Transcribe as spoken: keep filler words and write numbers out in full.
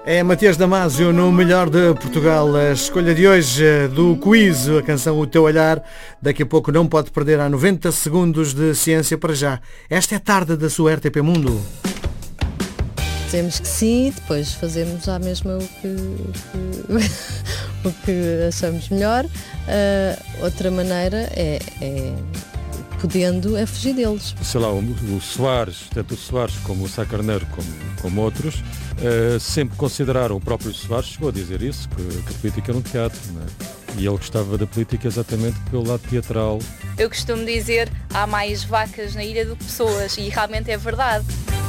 É Matias Damasio no Melhor de Portugal. A escolha de hoje do quiz, a canção O Teu Olhar. Daqui a pouco não pode perder, há noventa segundos de ciência para já. Esta é a tarde da sua R T P Mundo. Dizemos que sim, depois fazemos à mesma o que, o que, o que achamos melhor. Uh, outra maneira é, é, podendo, é fugir deles. Sei lá, o, o Soares, tanto o Soares como o Sá Carneiro, como, como outros, uh, sempre consideraram, o próprio Soares chegou a dizer isso, que, que a política era um teatro, não é? E ele gostava da política exatamente pelo lado teatral. Eu costumo dizer, há mais vacas na ilha do que pessoas, e realmente é verdade.